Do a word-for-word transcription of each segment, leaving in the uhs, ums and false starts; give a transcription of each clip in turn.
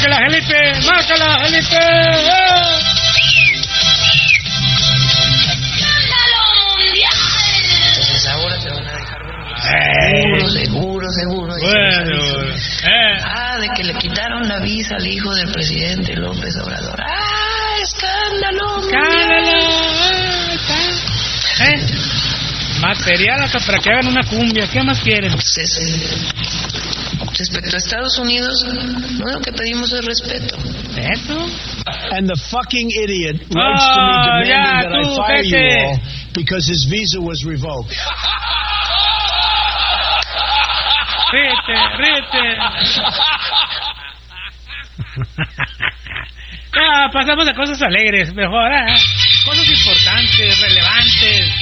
Márcala, Felipe, márcala, Felipe. ¡Eh! Entonces ahora se van a dejar Eh. Seguro, seguro, seguro. Bueno, eh. Ah, de que le quitaron la visa al hijo del presidente López Obrador. ¡Ah, escándalo! ¡Escándalo! ¿Eh? Material hasta para que hagan una cumbia. ¿Qué más quieren? Pues es, respecto a Estados Unidos, no, lo que pedimos es respeto. ¿Eso? And the fucking idiot writes Oh, to me demanding ya, that I tú, fire you vete. all because his visa was revoked. Ríete, ríete. Ya, pasamos a cosas alegres, mejor, ¿eh? Cosas importantes, relevantes,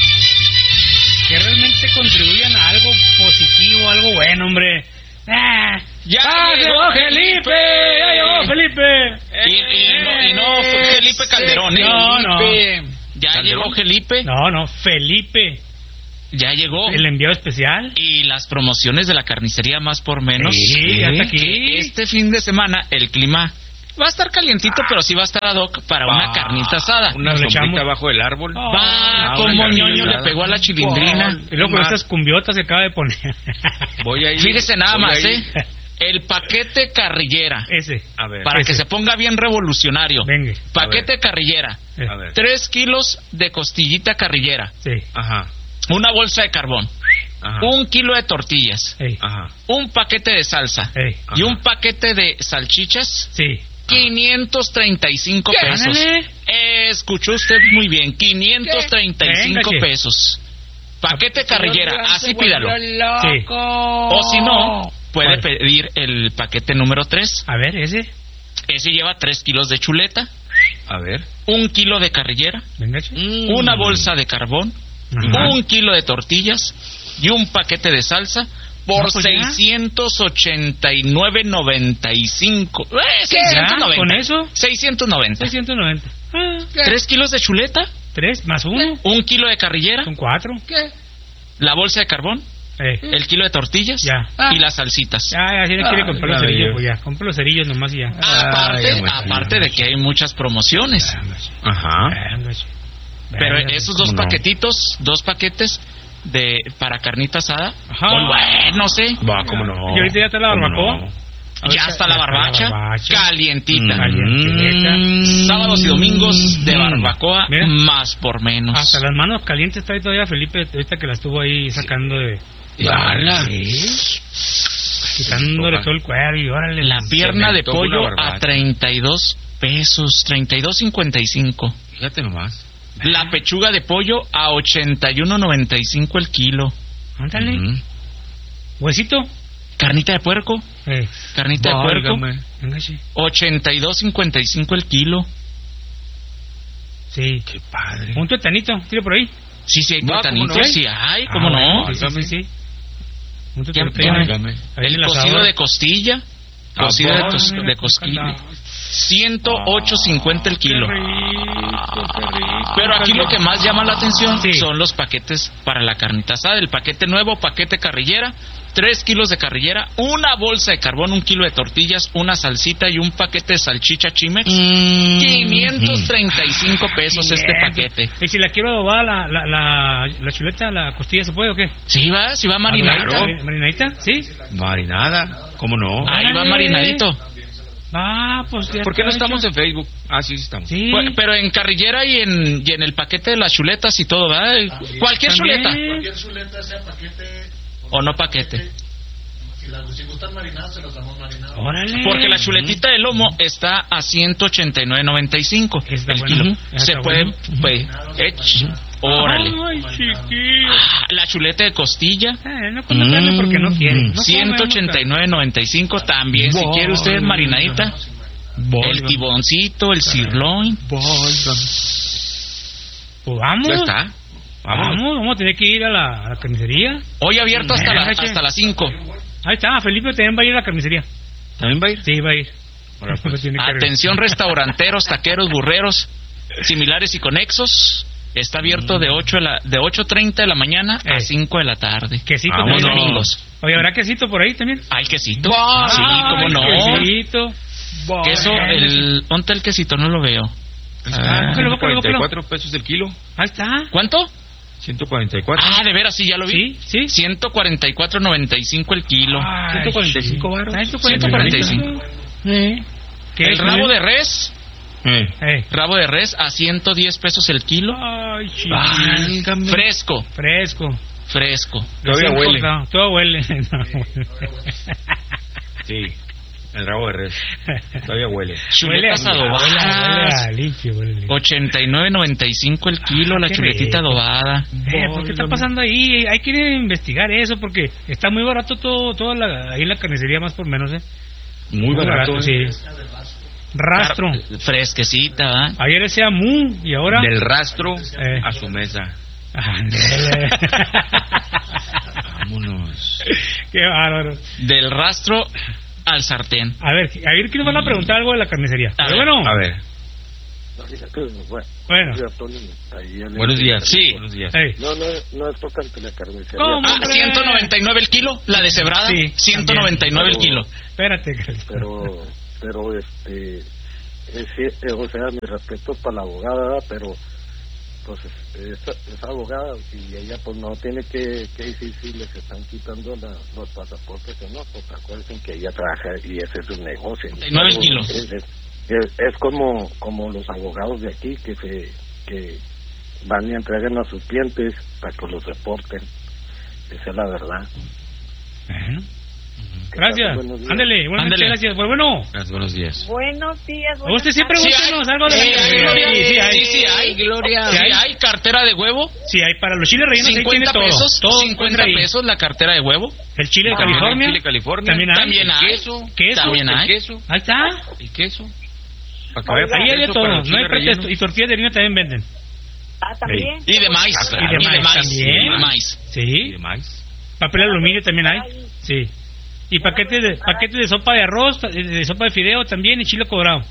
que realmente contribuyan a algo positivo, algo bueno, hombre. Ah, ¡Ya ¡Ah, llegó Felipe! ¡Ya llegó Felipe! Y, y no, y no fue Felipe Calderón, ¿eh? No, no. Felipe. Ya ¿Calderón? llegó Felipe. No, no, Felipe, Ya llegó. el enviado especial. Y las promociones de la carnicería más por menos. Sí, ya está aquí. Que Este fin de semana el clima va a estar calientito, pero sí va a estar ad hoc para una carnita asada. Una Nos le sombrita echamos. abajo del árbol. Oh. Va Ah, como una ñoño carnita le asada. pegó a la chilindrina. Y luego con Más. estas cumbiotas que acaba de poner. Voy a ir. Fíjese nada voy a más, ir. ¿eh? El paquete carrillera. Ese. A ver. Para ese. que se ponga bien revolucionario. Venga. Paquete carrillera. Eh, A ver. Tres kilos de costillita carrillera. Sí. Ajá. Una bolsa de carbón. Ajá. Un kilo de tortillas. Ey. Ajá. Un paquete de salsa. Ey. Y Ajá. un paquete de salchichas. Sí. quinientos treinta y cinco pesos. Ándale. Escuchó usted muy bien. quinientos treinta y cinco Venga, che. pesos. Paquete carrillera. Así pídalo. Sí. O si no, puede ¿Cuál? pedir el paquete número tres. A ver, ese. Ese lleva tres kilos de chuleta. A ver. Un kilo de carrillera. Venga, che. Una bolsa de carbón. Ajá. Un kilo de tortillas. Y un paquete de salsa. Por No, pues ya. seiscientos ochenta y nueve noventa y cinco. Eh, seiscientos noventa. ¿Con eso? seiscientos noventa. seiscientos noventa. Ah, Tres kilos de chuleta. tres más uno. Un kilo de carrillera. Son cuatro. La bolsa de carbón. Eh. El kilo de tortillas. Ya. Y las salsitas. Ya, ya, si no quiere comprar los ya, cerillos, ya. pues ya. Compra los cerillos nomás y ya. Aparte, Ay, bueno. aparte de que hay muchas promociones. Ajá. Venga, che. Pero Venga, esos ¿cómo dos no? paquetitos, dos paquetes de para carnita asada. Ajá. Pues bueno, no sé. Va, cómo no. Y ahorita ya está la ¿Cómo barbacoa. no? Ya está la barbacha, barbacha. calientita. Mm. Calientita. Sábados y domingos de Mm. barbacoa, Mira. más por menos. Hasta las manos calientes está ahí todavía Felipe, ahorita que la estuvo ahí sacando de... Ala. Quitándole Sí, todo el cuero y órale. La pierna de antojó pollo una barbacha. a treinta y dos pesos, treinta y dos cincuenta y cinco. Fíjate nomás. La pechuga de pollo a ochenta y uno noventa y cinco el kilo. Ándale. Ujú. Huesito. Carnita de puerco, Eh, carnita de puerco, Válgame. venga, sí. ochenta y dos cincuenta y cinco el kilo. Sí. Qué padre. Un tuetanito, tiro por ahí. Sí, sí hay Va, tuetanitos, ¿cómo no? sí hay, ¿cómo Ah, no? bueno, sí, sí, sí, sí. Un ¿Qué- tuetanito. qué- ahí. Válgame. Ahí en El el cocido asador. de costilla, ¿A cocido de, poco? tos- mira, de costilla, cantado. ciento ocho cincuenta el kilo. Qué rico, qué rico. Pero aquí lo que más llama la atención Sí. son los paquetes para la carnita asada. El paquete nuevo, paquete carrillera, tres kilos de carrillera, una bolsa de carbón, un kilo de tortillas, una salsita y un paquete de salchicha Chimex. quinientos treinta y cinco pesos este Bien. paquete. ¿Y si la quiero adobar, la, la, la, la chuleta, la costilla, se puede o qué? ¿Sí va? ¿Sí va marinadita? ¿Marinadita? ¿Marinadita? ¿Sí? Marinada. ¿Cómo no? Ahí va Órale. marinadito. Ah, pues ya ¿Por qué no está estamos hecho. en Facebook? Ah, sí, sí estamos. Sí. Pues, pero en carrillera y en, y en el paquete de las chuletas y todo, ¿verdad? Cualquier También. chuleta. Cualquier chuleta, sea paquete, O no paquete. si, las, si gustan marinadas, se las damos marinadas. Órale. Porque la chuletita de lomo está a ciento ochenta y nueve noventa y cinco Está el bueno. kilo. Está Se puede, bueno. puede- ech, órale. Ay, chiquillo. Ah, La chuleta de costilla, Eh, no come carne porque no quiere. No come ciento ochenta y nueve noventa y cinco también. Si quiere usted marinadita, el tiboncito, el sirloin. Pues vamos. Ya está. Vamos, Vámonos. vamos a tener que ir a la, a la carnicería. Hoy abierto hasta, la, Venga, che. hasta las cinco. Ahí está, Felipe también va a ir a la carnicería. ¿También va a ir? Sí, va a ir. Ahora, pues. Tiene que Atención restauranteros, taqueros, burreros, similares y conexos. Está abierto de ocho de la, de ocho treinta de la mañana a Eh. cinco de la tarde. Quesito Los también. domingos. Oye, ¿habrá quesito por ahí también? Hay quesito. Ay, Sí, cómo no. Quesito. Queso, el... ¿Dónde el quesito? No lo veo. Ah, Ah, ciento cuarenta y cuatro pesos el kilo. Ahí está. ¿Cuánto? ciento cuarenta y cuatro. Ah, de veras, sí, ya lo vi. Sí, sí. ciento cuarenta y cuatro noventa y cinco el kilo. Ay, ciento cuarenta y cinco baros. Ah, ciento cuarenta y cinco. Sí. ¿Qué El es, rabo güey? de res, Eh. Eh. rabo de res a ciento diez pesos el kilo. Ay, chido. Válgame. Fresco, Fresco. fresco. Todavía Recién huele. cortado. Todo huele. No, huele. Sí, el rabo de res. Todavía huele. Chuletas Huele a- huele a- huele adobadas. a limpio, huele a limpio. ochenta y nueve noventa y cinco el kilo, Ah, la qué chuletita rico. adobada. Eh, ¿por qué está pasando ahí? Hay que ir a investigar eso porque está muy barato todo, todo la, ahí en la carnicería más por menos, ¿eh? Muy barato. sí. ¿eh? Rastro. Car- Fresquecita, ¿verdad? Ayer decía Mu y ahora... Del rastro Eh. a su mesa. Ándele. Vámonos. Qué bárbaro. Del rastro al sartén. A ver, a ver, ¿quién nos van a preguntar algo de la carnicería? A Pero ver, bueno, A ver, bueno. buenos días. Sí. Buenos días. Ey. No, no, no es tocante la carnicería. ¿Cómo? Ah, hombre? ciento noventa y nueve el kilo, la deshebrada. Sí, ciento noventa y nueve el también. kilo. Espérate, Carlos. Pero, pero este, es, cier- o sea, mi respeto para la abogada, ¿verdad? Pero, pues, es, es abogada y ella, pues, no tiene que, que decir si les están quitando la, los pasaportes o no. Pues, acuérdense que ella trabaja y ese es su negocio. noventa y nueve Pero kilos. Es, es, es, es como, como los abogados de aquí que se, que van y entregan a sus clientes para que los reporten. Esa es la verdad. Bueno, Que gracias. pasen buenos días. Ándele, igualmente, Ándele. gracias. Pues bueno, Gracias, buenos días. Buenos días. a usted sí pregúntenos hay. algo de la Sí, hay, carnicería. Gloria. Sí, sí hay. Sí, sí hay. Gloria. Sí ¿Sí hay? hay cartera de huevo. Sí, hay para los chiles rellenos ahí tiene cincuenta todo. pesos. Todo cincuenta encuentra ahí. pesos la cartera de huevo. El chile de También hay California. chile California. También hay. También hay. Queso. Queso. También El hay. queso. Ahí está. El queso. Para que Oiga, vaya Ahí hay de queso todo. para los No hay chiles pretexto. rellenos. Y tortillas de harina también venden. Ah, también. Y de maíz. Y de maíz también. Y de maíz. Y Sí. de maíz. Papel aluminio también hay. Sí. Y paquetes de paquetes de sopa de arroz, de, de sopa de fideo también y chile colorado.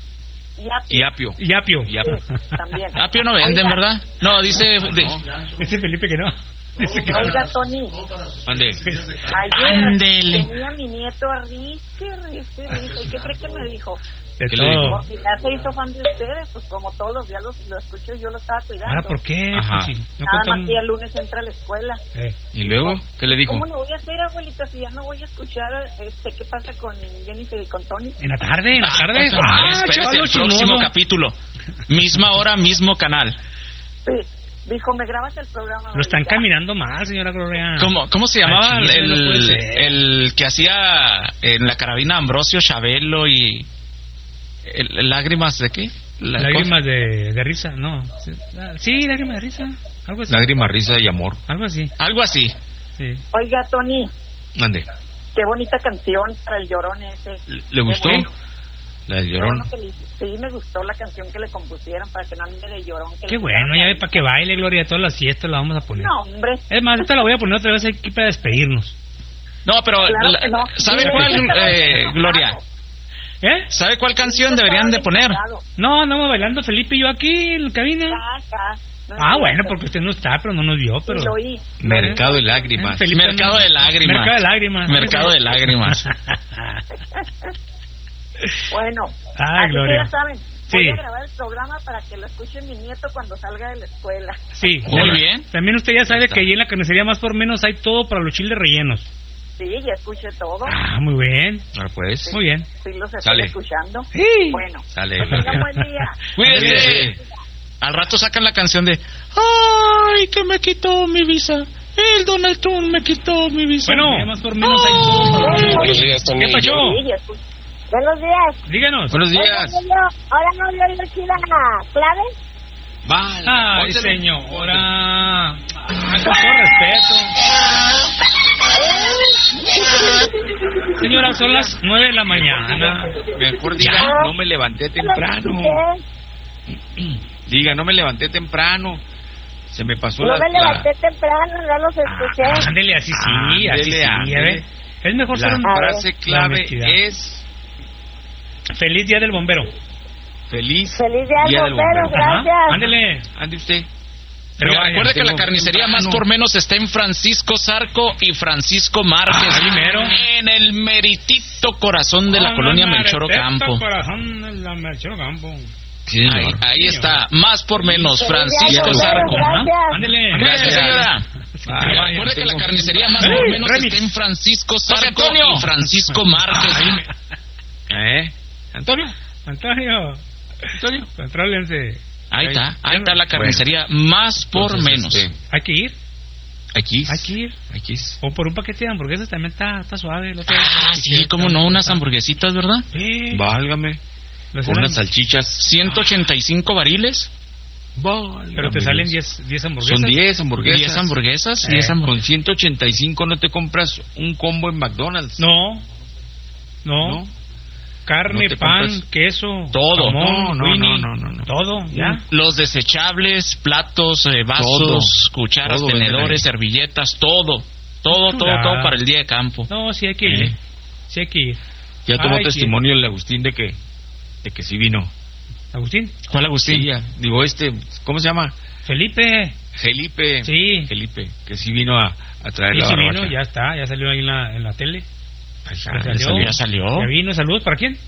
Y apio. Y apio. Y apio. También. Apio no venden, Oiga, ¿verdad? No, dice... de- Ese Felipe que no. Dice que no. Oiga, Tony, Ande. ayer Ándele. tenía mi nieto a Ricky, Ricky, Ricky. ¿Y qué cree que me dijo? De ¿Qué le todo. dijo? Porque ya se hizo fan de ustedes, pues como todos los días los, lo escucho, yo lo estaba cuidando. Ahora, ¿por qué? Ajá. Pues, si no Nada más contamos- que el lunes entra a la escuela. Eh, ¿Y luego? ¿Qué le dijo? ¿Cómo lo voy a hacer, abuelita, si ya no voy a escuchar este, qué pasa con Jennifer y con Tony? En la tarde, en la Ah, tarde. pues, Ah, espérate, chaval, el próximo chimoso. capítulo. Misma hora, mismo canal. Sí, dijo, ¿me grabas el programa? Lo están abuelita? caminando mal, señora Gloria. ¿Cómo, cómo se llamaba Al chile, no puede el, ser. el que hacía en la carabina Ambrosio Chabelo y... el- ¿Lágrimas de qué? La Lágrimas de, de risa, no. Sí, ah, Sí, lágrimas de risa. Algo así. Lágrima, risa y amor. Algo así. cosa- Algo así. Sí. Oiga, Tony, Ande. qué bonita canción para el llorón ese. ¿Le- ¿Le gustó? Qué bueno. La del llorón. Qué bueno que le- Sí, me gustó la canción que le compusieron para que no ande de llorón. que Qué le bueno, quitaron ya la- ve para que baile, Gloria. Todas las siestas la vamos a poner. No, hombre. Es más, esta la voy a poner otra vez aquí para despedirnos. No, pero... Claro la- que no. ¿Sabe Dile cuál, que está eh, enojado. Gloria? ¿Eh? ¿Sabe cuál canción deberían de poner? No, andamos bailando Felipe y yo aquí en la cabina. Acá, no Ah, es bueno, cierto. porque usted no está, pero no nos vio, pero... Sí, lo oí. Mercado de lágrimas. Eh, Felipe Mercado también. de lágrimas. Mercado de lágrimas. Mercado de lágrimas. Bueno, Ay, así Gloria. que ya saben. Voy Sí. a grabar el programa para que lo escuche mi nieto cuando salga de la escuela. Sí, Muy también- bien. También usted ya sabe está. que allí en la carnicería más por menos hay todo para los chiles rellenos. Sí, ya escuché todo. Ah, muy bien, Ahora pues. muy bien. Sí, los estoy Sale. escuchando. Sí. Bueno, Sale. tengan buen día. Cuídese. Al rato sacan la canción de... ¡Ay, que me quitó mi visa! El Donald Trump me quitó mi visa. Bueno, más por menos hay todo. Buenos días, Tony. ¿Qué pasó? Sí, ya escuché. Buenos días. Díganos. Buenos días. Ahora no le oí chida clave. Vale. Ay, pónselo. señora. Ay, con todo respeto. Señora, son las nueve de la mañana. Mejor diga, no me levanté temprano. Diga, no me levanté temprano. Se me pasó No la... me levanté temprano, no los escuché. Ah, ándele, así sí, así sí, Ándele, ya ve. ándele. Es mejor La, ser un... la frase clave honestidad. es... Feliz Día del Bombero. Feliz, Feliz día, Día del bombero, Bombero. Ajá, gracias. ándele. Ande usted. Pero Oiga, recuerde que la carnicería más por menos está en Francisco Zarco y Francisco Márquez, ah, primero. en el meritito corazón de la ah, colonia Melchor Ocampo. Corazón de la Melchor Ocampo. Sí, ahí, ahí está, más por menos, Francisco Zarco. Ándele. Gracias, señora. Ah, recuerde que la carnicería más por menos está en Francisco Zarco y Francisco Márquez. ¿Eh? ¿Antonio? Antonio. Antonio. Contrólense. Ahí está, ahí está la carnicería bueno, más por entonces, menos. Este, hay que ir. Hay que ir. Hay que ir. Hay que ir. O por un paquete de hamburguesas también está, está suave. Lo ah, sí, como no, unas hamburguesitas, ¿verdad? Sí. Válgame. Unas salchichas. ciento ochenta y cinco variles. Válgame. Pero te salen diez hamburguesas. Son diez hamburguesas. diez hamburguesas. Eh, diez hamburguesas. Con ciento ochenta y cinco no te compras un combo en McDonald's. No. No. ¿No? Carne, no pan, compras... queso, todo, jamón, no, no, no, no, no, no, todo, ya. Los desechables, platos, eh, vasos, todo, cucharas, todo tenedores, servilletas, todo, todo, todo, todo, todo para el día de campo. No, sí hay que ir, ¿Eh? sí hay que ir. Ya tomó Ay, testimonio el Agustín de que, de que sí vino. ¿Agustín? ¿Cuál Agustín? Sí, ya. Digo, este, ¿cómo se llama? Felipe. Felipe. Sí. Felipe, que sí vino a, a traer sí, la sí barbacha. Vino, ya está, ya salió ahí en la, en la tele. Ya, ya, salió, salió, ya salió. Ya vino, saludos, ¿para quién?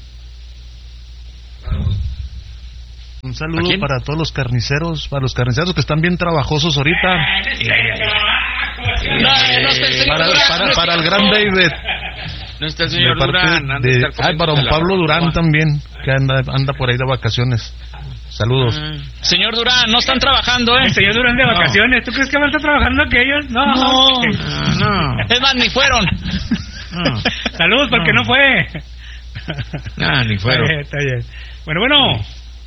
Un saludo para todos los carniceros, para los carniceros que están bien trabajosos ahorita. No, no está el señor para, Durán, para, no para el gran David. No está el señor Durán. De, ah, para don Pablo Durán también, que anda, anda por ahí de vacaciones. Saludos. Mm. Señor Durán, no están trabajando, ¿eh? El señor Durán de vacaciones. No. ¿Tú crees que van a estar trabajando aquellos? No. No. no. Es más, ni fueron. No. Saludos porque no, no fue. No, ni fueron. Está bien. Bueno, bueno.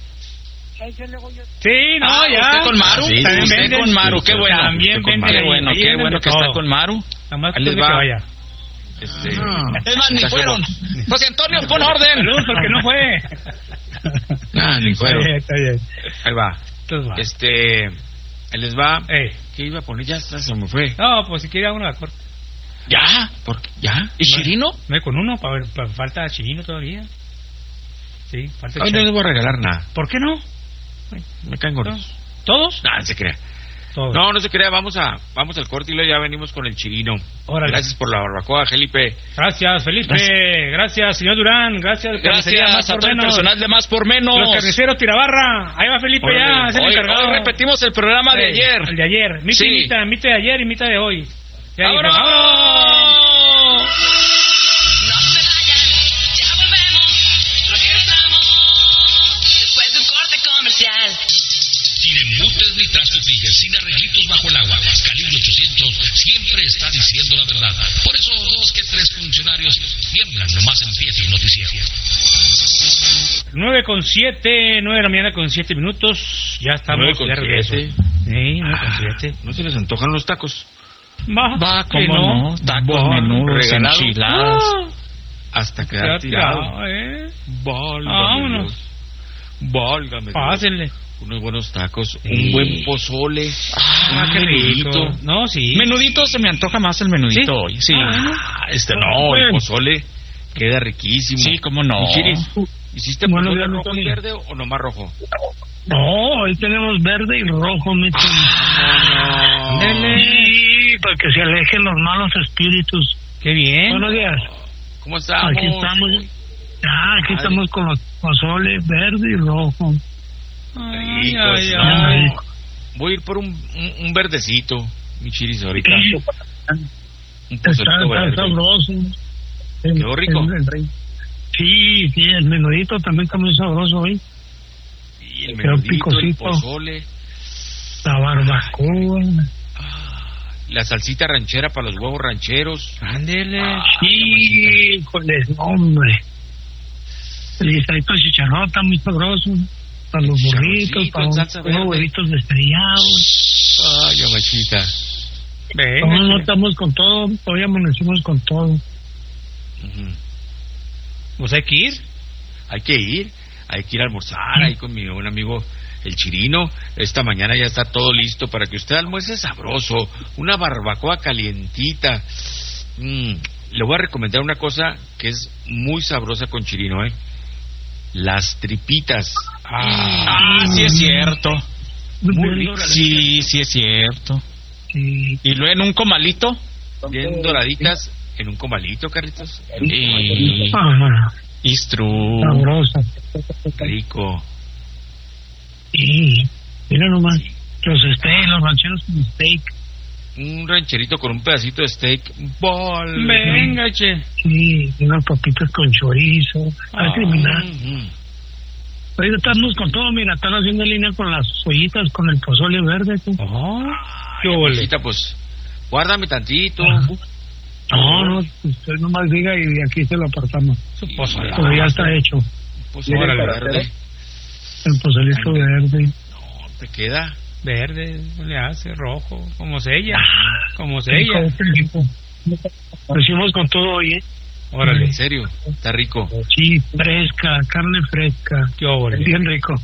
Sí, no, ah, ya. ¿Usted con Maru? Sí, también usted venden, con Maru, qué bueno. También vende. Qué bueno, qué bueno que está con Maru. Nada más que vaya. Este, no. Es más, ni fueron. José Antonio, pon orden. Saludos porque no fue. No, ni fueron. Está bien, está bien. Ahí va. Entonces va. Este, ahí les va. Ey. ¿Qué iba a poner? Ya se me fue. No, pues si quiere uno la corta. ¿Ya? ¿Por qué? ¿Ya? ¿Y no, Chirino? No hay con uno, para ver, pa, falta Chirino todavía. Sí, falta Chirino. No les voy a regalar nada. ¿Por qué no? Me caen gordos. ¿Todos? No, no se crea. Todos. No, no se crea. Vamos a vamos al corte y luego ya venimos con el Chirino. Órale. Gracias por la barbacoa, Felipe. Gracias, Felipe. Gracias, gracias señor Durán. Gracias, gracias más a todo el personal de Más por Menos. Los carniceros Tirabarra. Ahí va Felipe. Órale. Ya, es el hoy, encargado. Hoy repetimos el programa de sí, ayer. El de ayer. Mita sí. y mita, mita de ayer y mita de hoy. Ya ¡Vámonos! Dijo, ¡vámonos! Sin embutes ni trastupillas, sin arreglitos bajo el agua, Calibre ochocientos siempre está diciendo la verdad. Por eso dos que tres funcionarios tiemblan, nomás empieza el noticiero. nueve con siete, nueve de la mañana con siete minutos, ya estamos de regreso. Sí, nueve con siete. ¿No se les antojan los tacos? Va, Va como no, no, tacos, menudos, enchiladas. Ah, hasta quedar tirado. tirado ¿eh? Válgame Vámonos. Dios. Válgame Pásenle. Dios. Unos buenos tacos, sí. Un buen pozole. Ah, qué rico. No, sí. Menudito, se me antoja más el menudito ¿Sí? hoy. Sí. Ah, este no, el pozole queda riquísimo. Sí, cómo no. Chiris, ¿hiciste bueno, pozole rojo y verde o nomás rojo? No, hoy tenemos verde y rojo, mi ah, no, no. Sí, para que se alejen los malos espíritus. Qué bien. Buenos días. ¿Cómo estamos? Aquí estamos. Ah, aquí Ay. estamos con los pozole verde y rojo. Ay, Rico, ay, no. ay. Voy a ir por un, un, un verdecito, mi Chiris, ahorita. Un pozolito verde. Está sabroso. ¿Quedó rico? El, el, el, sí, sí, el menudito también está muy sabroso hoy. Sí, el menudito, el pozole. La barbacoa. La salsita ranchera para los huevos rancheros. Ándele. Ah, sí, con el nombre. El guisadito de chicharrón está muy sabroso. Para los burritos, para los huevitos estrellados. Ay, mamachita. Venga, no, no estamos con todo, todavía amanecimos con todo. Uh-huh. Pues hay que ir. Hay que ir, hay que ir a almorzar ¿Sí? ahí con mi buen amigo el Chirino. Esta mañana ya está todo listo para que usted almuerce sabroso. Una barbacoa calientita. Mm, le voy a recomendar una cosa que es muy sabrosa con Chirino, ¿eh? Las tripitas. Ah, ah sí es cierto. Muy sí, sí es cierto. Sí. Y luego en un comalito. Bien doraditas, en un comalito, Carlitos. Y... Ajá. Istru. Sabrosa. Rico. Y mira nomás, los steak, los rancheros con steak. Un rancherito con un pedacito de steak. Bol. Venga, che. Sí, unas papitas con chorizo. Ah, Al criminal. Mm. Ahorita estamos con todo, mira, están haciendo línea con las ollitas, con el pozole verde. ¿Tú? Oh, qué Ay, ole. amiguita, pues, guárdame tantito. Ajá. No, no, usted nomás diga y de aquí se lo apartamos. Su pozole. Pero ya está hecho. Pozole Órale, verde. El pozolito verde. No, te queda. Verde, le hace rojo, como sella, como Rico, sella. rico. Lo hicimos con todo hoy, ¿eh? Órale. En serio, está rico. Sí, fresca, carne fresca. Qué ole. Bien rico.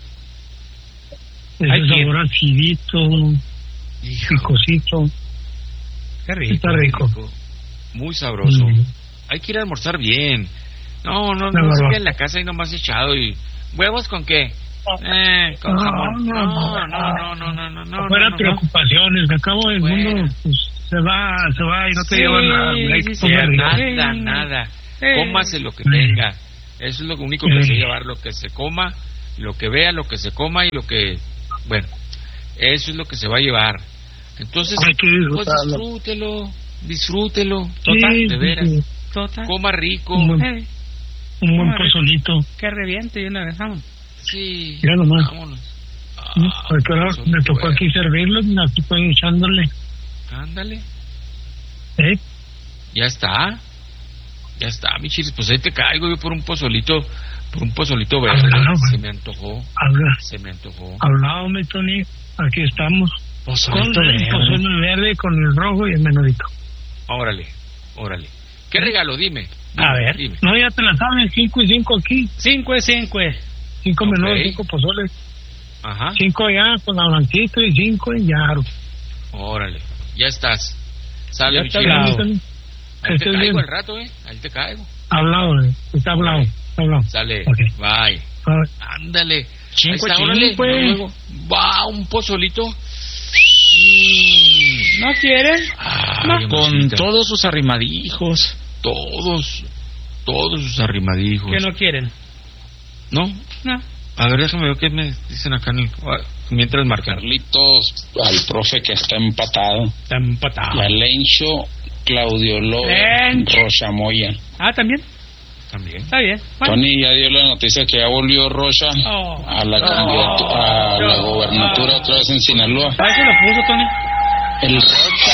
Ese Ay, sabor acidito, picosito. Qué rico. Está rico. rico. Muy sabroso. Mm. Hay que ir a almorzar bien. No, no, La no se verdad. quede en la casa y nomás echado y... ¿Huevos con qué? Eh, con No, jamón. no, No, no, no, no, no, no, no. Fuera no, no. preocupaciones, al cabo del Bueno. mundo, pues se va, se va y no te Sí, lleva nada. Hay que sí, comer cierto. rico. Nada, Sí. nada. Sí. Cómase lo que Sí. tenga. Eso es lo único que Sí. se llevar, lo que se coma, lo que vea, lo que se coma y lo que... Bueno, eso es lo que se va a llevar. Entonces, Hay que pues disfrutarlo. disfrútelo, disfrútelo. Sí, Total, de sí, veras. sí. Total. Coma rico. Un buen, Eh, un buen Madre. pozolito. que reviente y una vez, vamos. Sí. Mira nomás. Vámonos. ¿no? Ah, Porque ahora eso me es tocó bueno. aquí servirlos, y aquí estoy echándole. Ándale. ¿Eh? Ya está. Ya está, mi chiris. Pues ahí te caigo yo por un pozolito, por un pozolito verde. Hablado, Se güey. me antojó. Habla, Se me antojó. hablado, mi Tony. Aquí estamos. Pozolito Con el verde. pozole verde, con el rojo y el menudito. Órale, órale. ¿Qué regalo? Dime. dime, A ver. Dime. No, ya te la sabes, cinco y cinco aquí. Cinco es cinco. eh. Cinco Ok. menudos, cinco pozoles. Ajá. Cinco allá con la blanquito y cinco en Yaro. Órale. Ya estás. Sale, Ya mi está chiris. hablado. Ahí te Estés caigo bien. al rato, ¿eh? Ahí te caigo. Hablado, eh. Está hablado. Está hablado. Sale. Ok. Bye. Ah, Ándale. Cinco, Ahí está, cinco, órale. pues. Luego. Va, un pozolito. Mm. ¿No quieres? Ay, Con amorcita. todos sus arrimadijos. Todos, todos sus arrimaditos. Que no quieren. ¿No? No. A ver, déjame ver qué me dicen acá en el... mientras marcan. Carlitos, al profe que está empatado. Está empatado. Y a Lencho, Claudio López, Lencho. Rocha Moya. Ah, también. También. Está bien. Bueno. Tony ya dio la noticia que ya volvió Rocha Oh. a la Oh. candidatu- a la Oh. gobernatura otra vez en Sinaloa. ¿Para eso lo puso, Tony? El Rocha.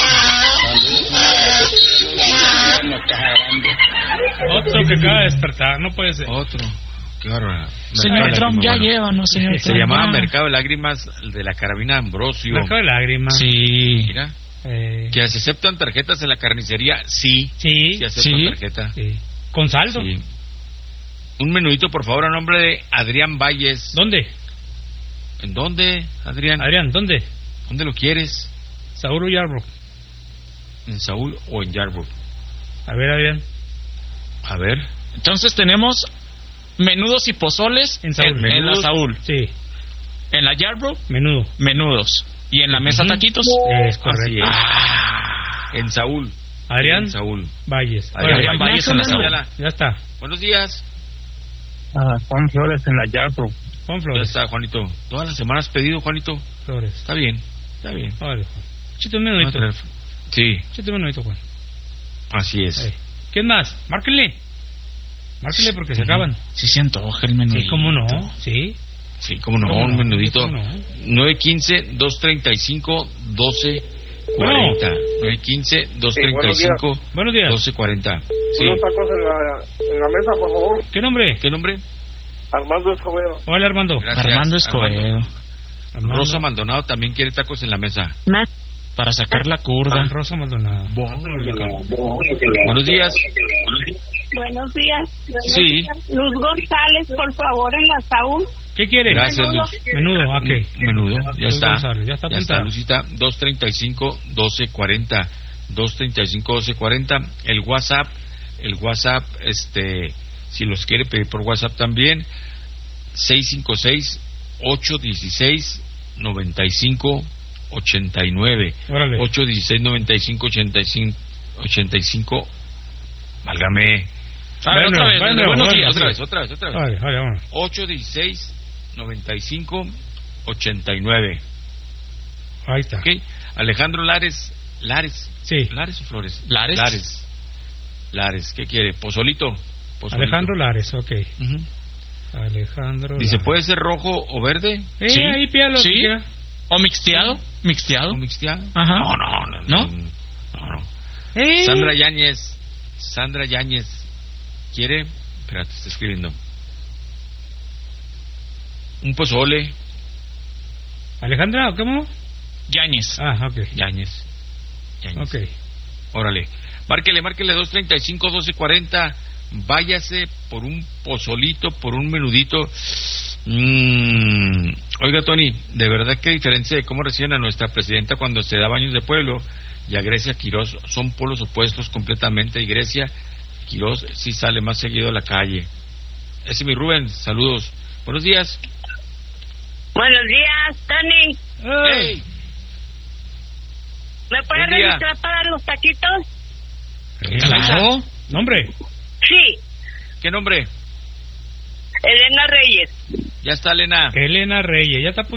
Saludos, una caja grande. Otro que acaba de despertar. No puede ser. Otro. Qué bárbaro. Señor Mercado de Trump, ya Lágrimas, llévanos, señor bueno. Se Trump. llamaba ya. Mercado de Lágrimas de la carabina de Ambrosio. Mercado de lágrimas. Sí. Mira. Eh, Que se aceptan tarjetas en la carnicería. Sí. sí. Se aceptan Sí. tarjeta. Sí. Con saldo. Sí. Un menudito, por favor, a nombre de Adrián Valles. ¿Dónde? ¿En dónde, Adrián? Adrián, ¿dónde? ¿Dónde lo quieres? Saúl Yarbrough. ¿En Saúl o en Yarbrough? A ver, Adrián. A ver. Entonces tenemos menudos y pozoles En Saúl. en, en la Menudos. Saúl. Sí. En la Yarbrough, Menudo. menudos. Y en la mesa Ujú. taquitos. Es correcto. Así es. Ah, en Saúl. Adrián En Saúl. Valles. Adrián Órale, Valles en la Saúl. Ya, Ya está. Buenos días. Ah, Juan Flores en la Yaro. Juan Ya Flores. está, Juanito. Todas las semanas pedido, Juanito. Flores. Está bien. Está bien. Órale, Juan. Échate un Vamos a menudito. traer- Sí, Échate un menudito, Juan. así es. Ahí. ¿Quién más? Márquenle. Márquenle porque se acaban. Sí se antoja el menudito. Sí, cómo no. Sí. Sí, cómo no, ¿Cómo un no? menudito. ¿Cómo no? nueve uno cinco, dos tres cinco, uno dos cuatro cero. nueve uno cinco, dos tres cinco, Buenos días. uno dos cuatro cero. Sí. Unos tacos en la, en la mesa, por favor. ¿Qué nombre? ¿Qué nombre? Armando Escobedo. Hola, Armando. Gracias, Armando Escobedo. Armando. Rosa Maldonado también quiere tacos en la mesa. Para sacar la curda. Rosa Maldonado. Buenos días. Buenos días. Buenos Sí. días. Luz González, por favor, en la Saúl. ¿Qué quiere? Gracias, Menudo. Luz. Menudo, ok. Menudo, ya Luz está. González, ya está Ya está, apuntado. Lucita. dos tres cinco, uno dos cuatro cero. dos tres cinco, uno dos cuatro cero. El WhatsApp, el WhatsApp, este, si los quiere pedir por WhatsApp también, seis cinco seis, ocho uno seis, noventa y cinco, ochenta y nueve. Órale. ocho dieciséis, noventa y cinco, ochenta y cinco, ochenta y cinco. Válgame. A ver, Bueno, otra vez, bueno, buenos bueno, días. Otra vez, otra vez, otra vez. Vale, vale, vamos. ocho dieciséis, noventa y cinco, ochenta y nueve. Ahí está. ¿Ok? Alejandro Lares. Lares. Sí. ¿Lares o Flores? Lares. Lares. Lares. ¿Qué quiere? ¿Pozolito? Pozolito. Alejandro Lares, ok. Ujú. Alejandro Dice, Lares. ¿puede ser rojo o verde? Eh, Sí. ahí pídalo. Sí. si quiera. ¿O mixteado? ¿Mixteado? ¿O mixteado? Ajá. No, no, no. ¿No? No, no. no. Eh. Sandra Yáñez. Sandra Yáñez. ¿Quiere? Espérate, está escribiendo. Un pozole. Alejandra, ¿cómo? Yáñez. Ah, ok. Yáñez. Yáñez. Ok. Órale. Márquele, márquele dos treinta y cinco, doce cuarenta. Váyase por un pozolito, por un menudito. Mm. Oiga, Tony, de verdad que a diferencia de cómo reciben a nuestra presidenta cuando se da baños de pueblo y a Grecia Quirós, son polos opuestos completamente. Y Grecia Quirós sí sale más seguido a la calle. Ese es mi Rubén, saludos. Buenos días. Buenos días, Tony. Hey. ¿Me puedes Buen día. registrar para los taquitos? Claro. ¿Nombre? Sí, ¿Qué nombre? Elena Reyes. Ya está, Elena. Elena Reyes. Ya está